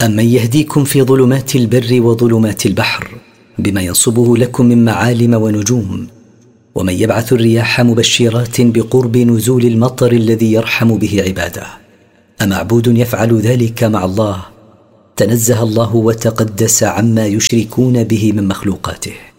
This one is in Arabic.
أمن يهديكم في ظلمات البر وظلمات البحر بما ينصبه لكم من معالم ونجوم، ومن يبعث الرياح مبشرات بقرب نزول المطر الذي يرحم به عباده، أمعبود يفعل ذلك مع الله؟ تنزه الله وتقدس عما يشركون به من مخلوقاته.